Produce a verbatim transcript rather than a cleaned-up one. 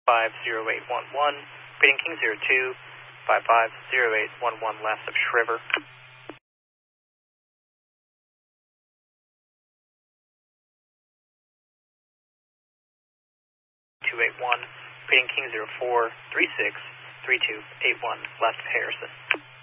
five zero eight one one, repeating King zero two, five five zero eight one one left of Shriver. two eight one, repeating King zero four, three six, three two eight one left of Harrison.